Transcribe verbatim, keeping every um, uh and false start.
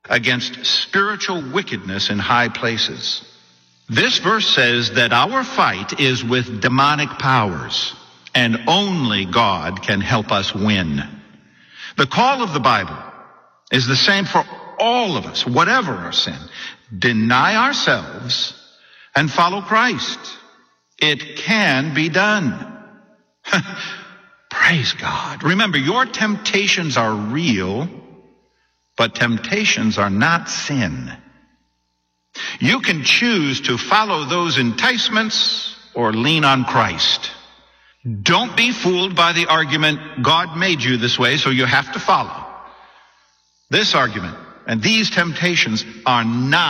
against spiritual wickedness in high places. This verse says that our fight is with demonic powers, and only God can help us win. The call of the Bible is the same for all of us, whatever our sin. Deny ourselves and follow Christ. It can be done. Praise God. Remember, your temptations are real, but temptations are not sin. You can choose to follow those enticements or lean on Christ. Don't be fooled by the argument, God made you this way, so you have to follow. This argument and these temptations are not